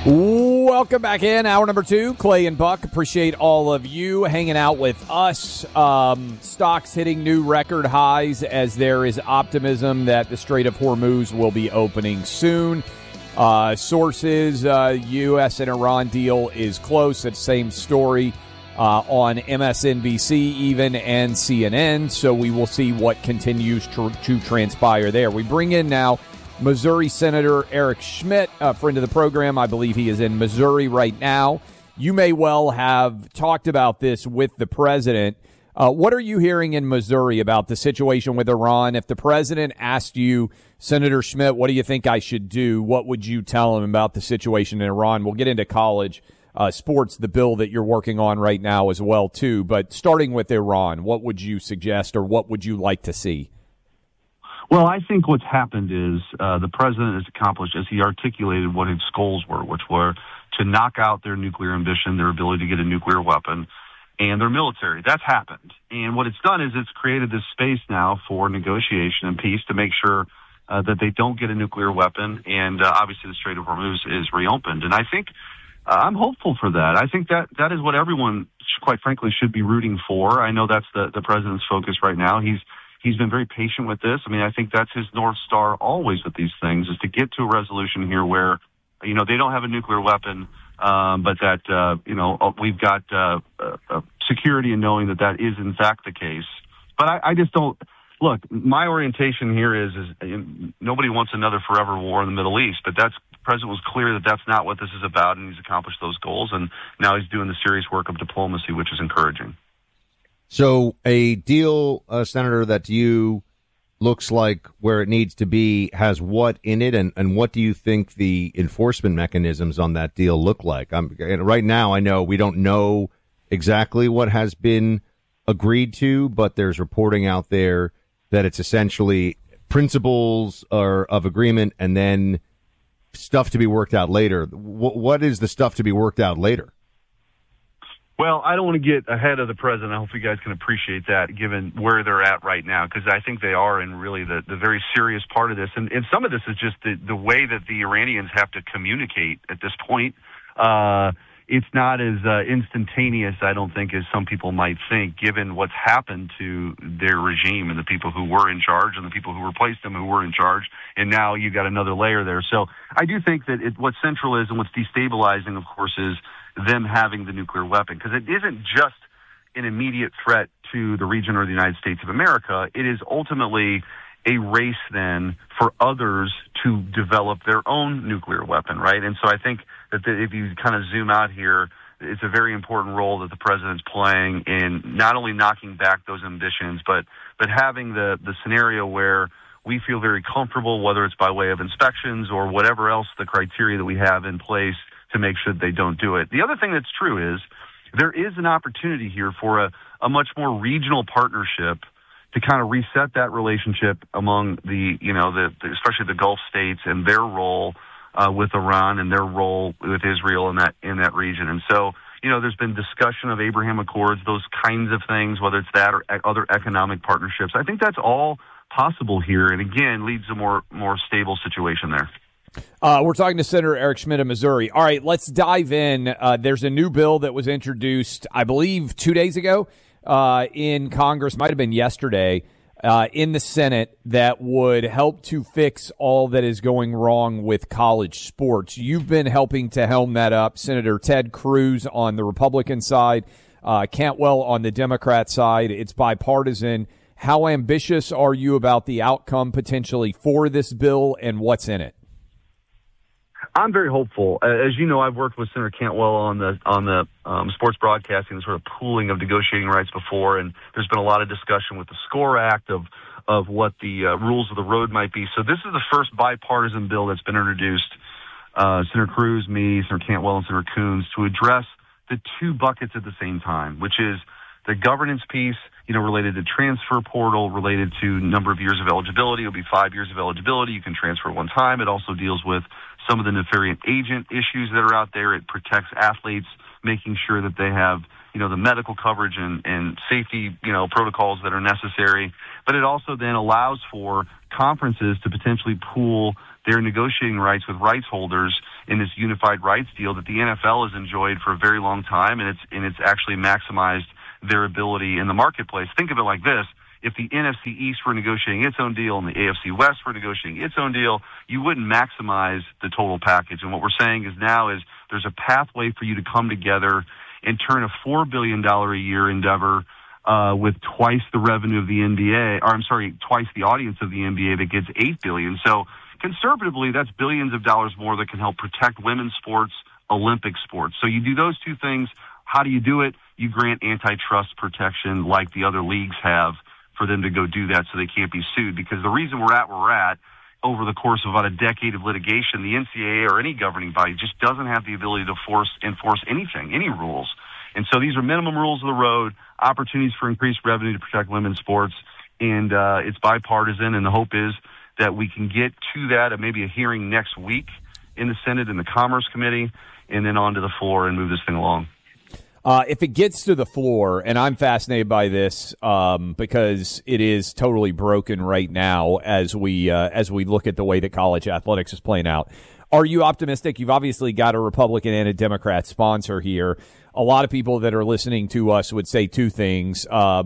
Welcome back in. Hour number 2, Clay and Buck. Appreciate all of you hanging out with us. Stocks hitting new record highs as there is optimism that the Strait of Hormuz will be opening soon. Sources, U.S. and Iran deal is close. That same story on MSNBC even and CNN. So we will see what continues to transpire there. We bring in now Missouri Senator Eric Schmitt, a friend of the program. I believe he is in Missouri right now. You may well have talked about this with the president. What are you hearing in Missouri about the situation with Iran? If the president asked you, Senator Schmitt, what do you think I should do? What would you tell him about the situation in Iran? We'll get into college sports, the bill that you're working on right now as well, too. But starting with Iran, what would you suggest or what would you like to see? Well, I think what's happened is the president has accomplished, as he articulated, what his goals were, which were to knock out their nuclear ambition, their ability to get a nuclear weapon, and their military. That's happened. And what it's done is it's created this space now for negotiation and peace to make sure that they don't get a nuclear weapon. And obviously the Strait of Hormuz is reopened. And I think I'm hopeful for that. I think that is what everyone, quite frankly, should be rooting for. I know that's the president's focus right now. He's been very patient with this. I mean, I think that's his North Star always with these things, is to get to a resolution here where, they don't have a nuclear weapon, but that, we've got security in knowing that is in fact the case. But I just don't, look, my orientation here is nobody wants another forever war in the Middle East, but the president was clear that that's not what this is about, and he's accomplished those goals, and now he's doing the serious work of diplomacy, which is encouraging. So a deal, Senator, that to you looks like where it needs to be has what in it, and what do you think the enforcement mechanisms on that deal look like? Right now, I know we don't know exactly what has been agreed to, but there's reporting out there that it's essentially principles of agreement and then stuff to be worked out later. What is the stuff to be worked out later? Well, I don't want to get ahead of the president. I hope you guys can appreciate that, given where they're at right now, because I think they are in really the very serious part of this. And some of this is just the way that the Iranians have to communicate at this point. It's not as instantaneous, I don't think, as some people might think, given what's happened to their regime and the people who were in charge and the people who replaced them who were in charge. And now you got another layer there. So I do think that what's central is, and what's destabilizing, of course, is them having the nuclear weapon, because it isn't just an immediate threat to the region or the United States of America. It is ultimately a race then for others to develop their own nuclear weapon, right? And so I think that if you kind of zoom out here, it's a very important role that the president's playing in not only knocking back those ambitions, but having the scenario where we feel very comfortable, whether it's by way of inspections or whatever else the criteria that we have in place to make sure that they don't do it. The other thing that's true is there is an opportunity here for a much more regional partnership to kind of reset that relationship among especially the Gulf states and their role with Iran and their role with Israel in that region. And so, there's been discussion of Abraham Accords, those kinds of things, whether it's that or other economic partnerships. I think that's all possible here, and again, leads to more stable situation there. We're talking to Senator Eric Schmitt of Missouri. All right, let's dive in. There's a new bill that was introduced, I believe, 2 days ago in Congress, might have been yesterday, in the Senate, that would help to fix all that is going wrong with college sports. You've been helping to helm that up. Senator Ted Cruz on the Republican side, Cantwell on the Democrat side. It's bipartisan. How ambitious are you about the outcome potentially for this bill, and what's in it? I'm very hopeful. As you know, I've worked with Senator Cantwell on the sports broadcasting, the sort of pooling of negotiating rights before, and there's been a lot of discussion with the SCORE Act of what the rules of the road might be. So this is the first bipartisan bill that's been introduced, Senator Cruz, me, Senator Cantwell, and Senator Coons, to address the two buckets at the same time, which is the governance piece, related to transfer portal, related to number of years of eligibility. It'll be 5 years of eligibility. You can transfer one time. It also deals with some of the nefarious agent issues that are out there. It protects athletes, making sure that they have, the medical coverage and safety, protocols that are necessary. But it also then allows for conferences to potentially pool they're negotiating rights with rights holders in this unified rights deal that the NFL has enjoyed for a very long time, and it's actually maximized their ability in the marketplace. Think of it like this. If the NFC East were negotiating its own deal and the AFC West were negotiating its own deal, you wouldn't maximize the total package. And what we're saying is now is there's a pathway for you to come together and turn a $4 billion a year endeavor with twice the revenue of the NBA, twice the audience of the NBA that gets $8 billion. So conservatively, that's billions of dollars more that can help protect women's sports, Olympic sports. So you do those two things. How do you do it? You grant antitrust protection like the other leagues have for them to go do that so they can't be sued. Because the reason we're at where we're at, over the course of about a decade of litigation, the NCAA or any governing body just doesn't have the ability to enforce anything, any rules. And so these are minimum rules of the road, opportunities for increased revenue to protect women's sports, and it's bipartisan, and the hope is that we can get to that, maybe a hearing next week in the Senate and the Commerce Committee, and then onto the floor and move this thing along. If it gets to the floor, and I'm fascinated by this because it is totally broken right now as we look at the way that college athletics is playing out. Are you optimistic? You've obviously got a Republican and a Democrat sponsor here. A lot of people that are listening to us would say two things.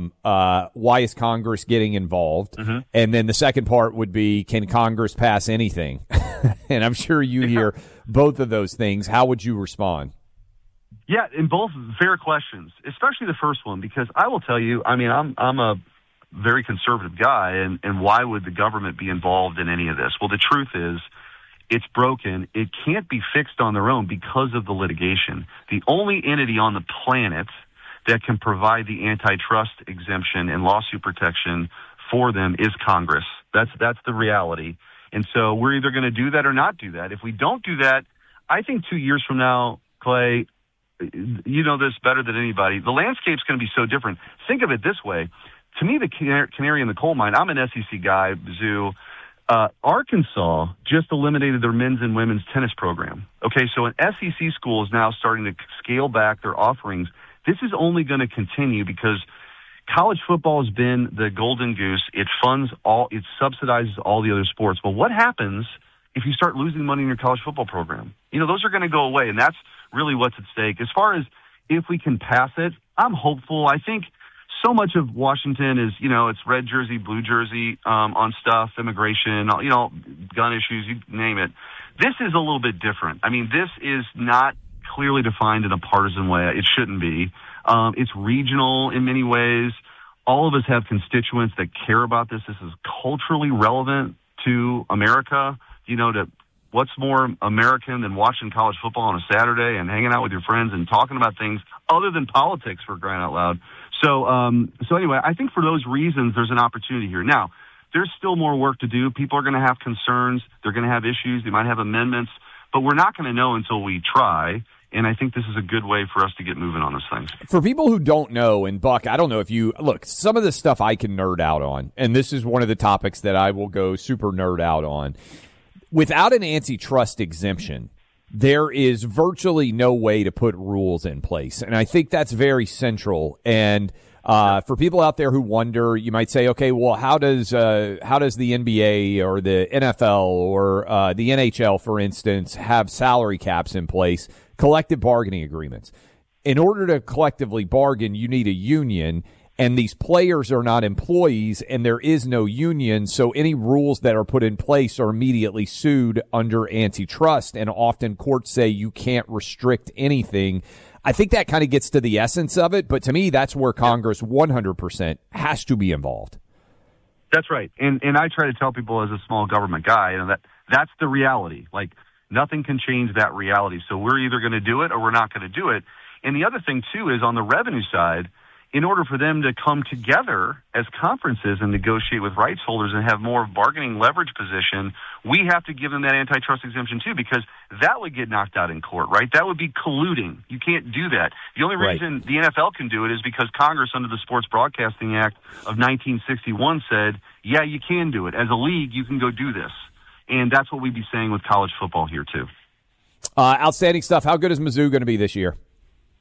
Why is Congress getting involved? Mm-hmm. And then the second part would be, can Congress pass anything? And I'm sure you hear both of those things. How would you respond? Yeah, in both fair questions, especially the first one, because I will tell you, I mean, I'm a very conservative guy, and why would the government be involved in any of this? Well, the truth is, it's broken. It can't be fixed on their own because of the litigation. The only entity on the planet that can provide the antitrust exemption and lawsuit protection for them is Congress. That's the reality. And so we're either going to do that or not do that. If we don't do that, I think 2 years from now, Clay, you know this better than anybody, the landscape's going to be so different. Think of it this way. To me, the canary in the coal mine, I'm an SEC guy, Zoo. Arkansas just eliminated their men's and women's tennis program. Okay, so an SEC school is now starting to scale back their offerings. This is only going to continue because college football has been the golden goose. It subsidizes all the other sports. But what happens if you start losing money in your college football program? You know, those are going to go away, and that's really what's at stake. As far as if we can pass it, I'm hopeful. I think so much of Washington is, it's red jersey, blue jersey on stuff, immigration, gun issues, you name it. This is a little bit different. I mean, this is not clearly defined in a partisan way. It shouldn't be. It's regional in many ways. All of us have constituents that care about this. This is culturally relevant to America. What's more American than watching college football on a Saturday and hanging out with your friends and talking about things other than politics, for crying out loud. So anyway, I think for those reasons, there's an opportunity here. Now, there's still more work to do. People are going to have concerns. They're going to have issues. They might have amendments, but we're not going to know until we try. And I think this is a good way for us to get moving on this thing. For people who don't know, and Buck, I don't know if you look, some of this stuff I can nerd out on, and this is one of the topics that I will go super nerd out on. Without an antitrust exemption, there is virtually no way to put rules in place. And I think that's very central. And for people out there who wonder, you might say, okay, well, how does the NBA or the NFL or the NHL, for instance, have salary caps in place, collective bargaining agreements? In order to collectively bargain, you need a union. And these players are not employees, and there is no union, so any rules that are put in place are immediately sued under antitrust, and often courts say you can't restrict anything. I think that kind of gets to the essence of it, but to me, that's where Congress 100% has to be involved. That's right, and I try to tell people as a small government guy, that's the reality. Like, nothing can change that reality, so we're either going to do it or we're not going to do it. And the other thing, too, is on the revenue side, in order for them to come together as conferences and negotiate with rights holders and have more bargaining leverage position, we have to give them that antitrust exemption too, because that would get knocked out in court, right? That would be colluding. You can't do that. The only reason the NFL can do it is because Congress, under the Sports Broadcasting Act of 1961, said, yeah, you can do it. As a league, you can go do this. And that's what we'd be saying with college football here too. Outstanding stuff. How good is Mizzou going to be this year?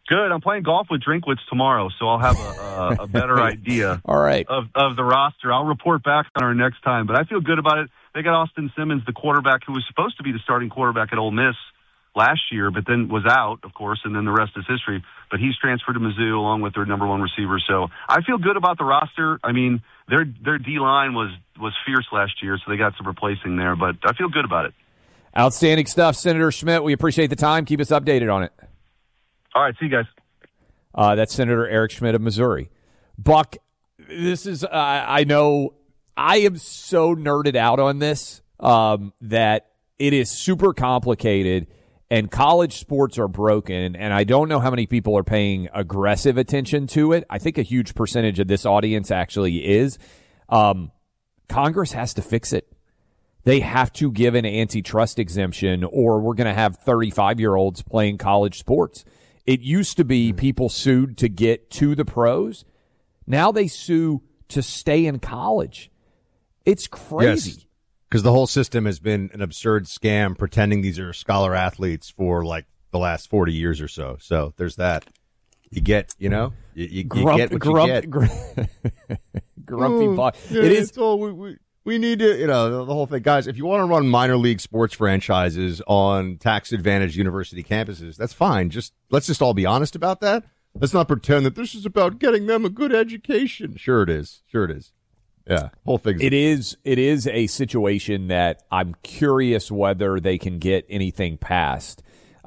Good. I'm playing golf with Drinkwitz tomorrow, so I'll have a better idea All right. of the roster. I'll report back on our next time, but I feel good about it. They got Austin Simmons, the quarterback who was supposed to be the starting quarterback at Ole Miss last year, but then was out, of course, and then the rest is history. But he's transferred to Mizzou along with their number one receiver. So I feel good about the roster. I mean, their D-line was fierce last year, so they got some replacing there, but I feel good about it. Outstanding stuff, Senator Schmidt. We appreciate the time. Keep us updated on it. All right, see you guys. That's Senator Eric Schmidt of Missouri. Buck, this is, I know I am so nerded out on this that it is super complicated and college sports are broken, and I don't know how many people are paying aggressive attention to it. I think a huge percentage of this audience actually is. Congress has to fix it. They have to give an antitrust exemption, or we're going to have 35-year-olds playing college sports. It used to be people sued to get to the pros. Now they sue to stay in college. It's crazy. Yes, because the whole system has been an absurd scam pretending these are scholar athletes for like the last 40 years or so. So there's that. You get, you know, you get what you get. Grumpy Buck. Yeah, it is. It's all, we need to, you know, the whole thing. Guys, if you want to run minor league sports franchises on tax-advantaged university campuses, that's fine. Let's just all be honest about that. Let's not pretend that this is about getting them a good education. Sure it is. Yeah, whole thing. It is a situation that I'm curious whether they can get anything passed.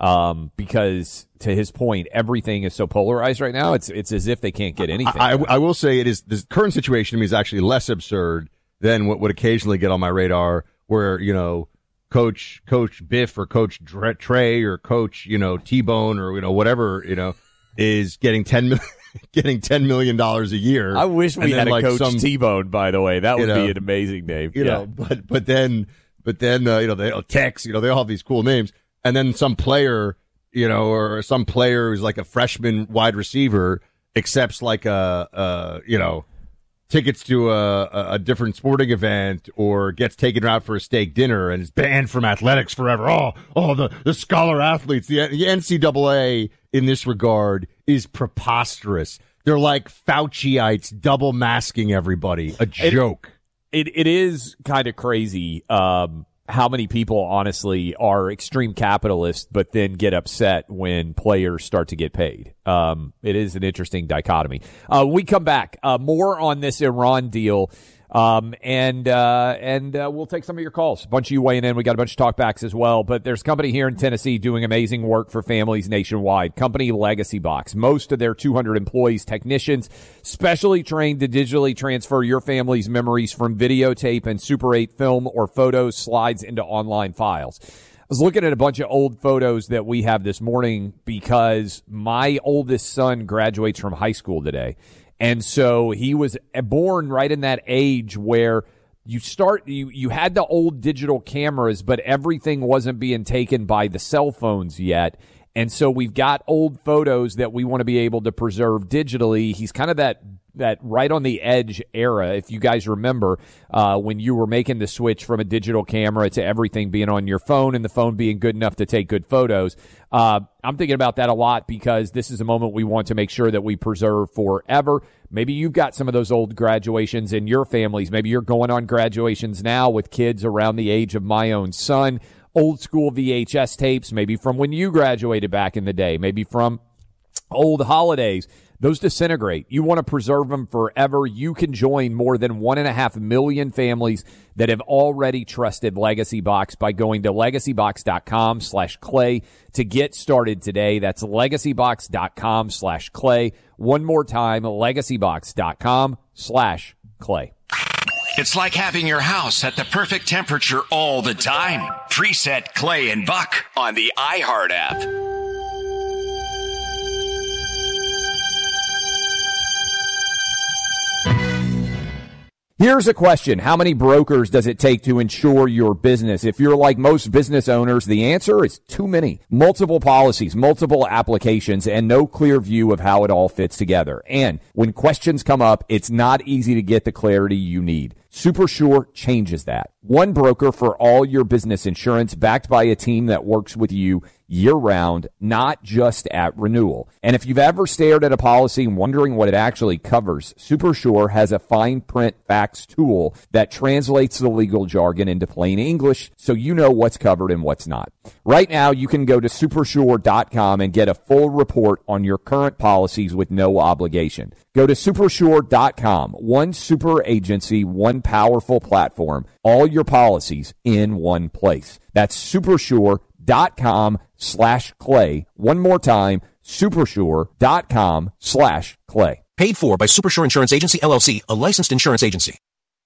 Because to his point, everything is so polarized right now. It's as if they can't get anything. I will say the current situation to me is actually less absurd than what would occasionally get on my radar, where, you know, Coach Biff or Coach Trey or Coach, you know, T-Bone or, you know, whatever, you know, is getting $10 million a year. I wish we had a Coach T-Bone, by the way. That would be an amazing name. You know, but then you know, they Tex, you know, they all have these cool names. And then some player, you know, or some player who's like a freshman wide receiver accepts like you know, tickets to a different sporting event or gets taken out for a steak dinner and is banned from athletics forever. Oh, the scholar athletes, the NCAA in this regard is preposterous. They're like Fauciites double masking everybody. A joke. It is kind of crazy how many people honestly are extreme capitalists but then get upset when players start to get paid. It is an interesting dichotomy. We come back, more on this Iran deal, and we'll take some of your calls. A bunch of you weighing in. We got a bunch of talkbacks as well, but there's a company here in Tennessee doing amazing work for families nationwide. Company Legacy Box. Most of their 200 employees, technicians, specially trained to digitally transfer your family's memories from videotape and Super 8 film or photos, slides into online files. I was looking at a bunch of old photos that we have this morning because my oldest son graduates from high school today. And so he was born right in that age where you had the old digital cameras, but everything wasn't being taken by the cell phones yet. And so we've got old photos that we want to be able to preserve digitally. He's kind of that right on the edge era. If you guys remember, when you were making the switch from a digital camera to everything being on your phone and the phone being good enough to take good photos. I'm thinking about that a lot because this is a moment we want to make sure that we preserve forever. Maybe you've got some of those old graduations in your families. Maybe you're going on graduations now with kids around the age of my own son. Old school VHS tapes, maybe from when you graduated back in the day, maybe from old holidays. Those disintegrate. You want to preserve them forever. You can join more than 1.5 million families that have already trusted Legacy Box by going to legacybox.com/clay to get started today. That's legacybox.com/clay. One more time, legacybox.com/clay. It's like having your house at the perfect temperature all the time. Preset Clay and Buck on the iHeart app. Here's a question. How many brokers does it take to insure your business? If you're like most business owners, the answer is too many. Multiple policies, multiple applications, and no clear view of how it all fits together. And when questions come up, it's not easy to get the clarity you need. SuperSure changes that. One broker for all your business insurance, backed by a team that works with you year-round, not just at renewal. And if you've ever stared at a policy and wondering what it actually covers, SuperSure has a fine print facts tool that translates the legal jargon into plain English so you know what's covered and what's not. Right now, you can go to supersure.com and get a full report on your current policies with no obligation. Go to supersure.com. One super agency, one powerful platform, all your policies in one place. That's supersure.com/Clay. One more time, supersure.com/Clay. Paid for by SuperSure Insurance Agency, LLC, a licensed insurance agency.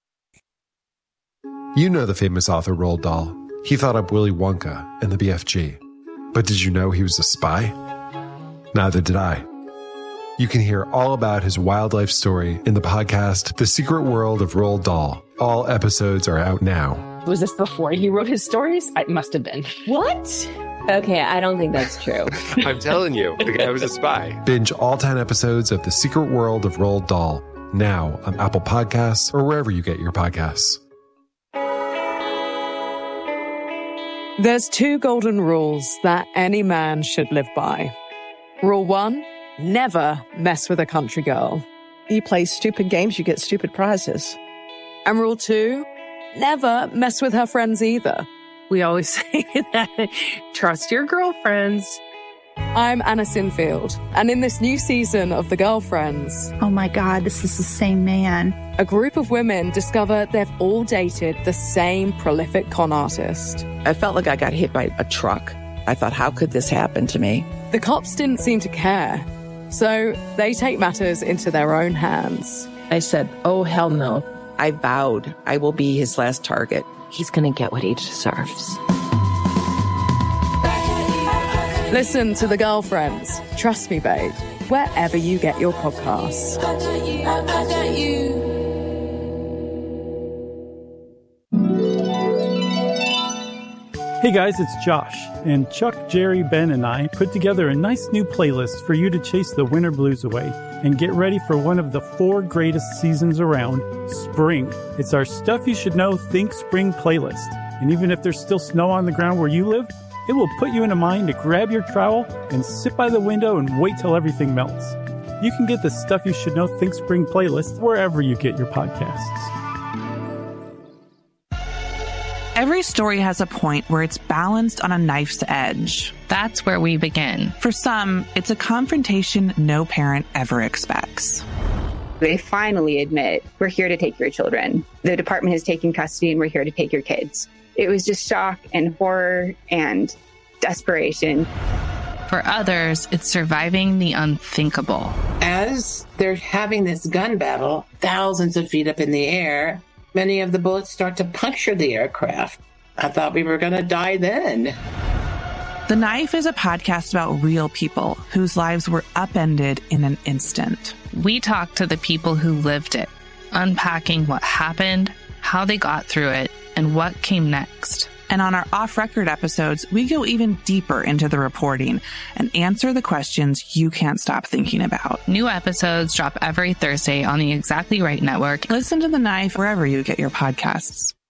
You know the famous author Roald Dahl. He thought up Willy Wonka and the BFG. But did you know he was a spy? Neither did I. You can hear all about his wildlife story in the podcast, The Secret World of Roald Dahl. All episodes are out now. Was this before he wrote his stories? It must have been. What? Okay, I don't think that's true. I'm telling you, the guy was a spy. Binge all 10 episodes of The Secret World of Roald Dahl, now on Apple Podcasts or wherever you get your podcasts. There's 2 golden rules that any man should live by. Rule 1, never mess with a country girl. You play stupid games, you get stupid prizes. And rule 2, never mess with her friends either. We always say that. Trust your girlfriends. I'm Anna Sinfield, and in this new season of The Girlfriends... Oh my God, this is the same man. A group of women discover they've all dated the same prolific con artist. I felt like I got hit by a truck. I thought, how could this happen to me? The cops didn't seem to care, so they take matters into their own hands. I said, oh, hell no. I vowed I will be his last target. He's gonna get what he deserves. Listen to The Girlfriends. Trust me, babe. Wherever you get your podcasts. Hey guys, it's Josh. And Chuck, Jerry, Ben, and I put together a nice new playlist for you to chase the winter blues away and get ready for one of the 4 greatest seasons around, spring. It's our Stuff You Should Know Think Spring playlist. And even if there's still snow on the ground where you live, it will put you in a mind to grab your trowel and sit by the window and wait till everything melts. You can get the Stuff You Should Know Think Spring playlist wherever you get your podcasts. Every story has a point where it's balanced on a knife's edge. That's where we begin. For some, it's a confrontation no parent ever expects. They finally admit, we're here to take your children. The department has taken custody and we're here to take your kids. It was just shock and horror and desperation. For others, it's surviving the unthinkable. As they're having this gun battle, thousands of feet up in the air, many of the bullets start to puncture the aircraft. I thought we were going to die then. The Knife is a podcast about real people whose lives were upended in an instant. We talk to the people who lived it, unpacking what happened, how they got through it, and what came next. And on our off-record episodes, we go even deeper into the reporting and answer the questions you can't stop thinking about. New episodes drop every Thursday on the Exactly Right Network. Listen to The Knife wherever you get your podcasts.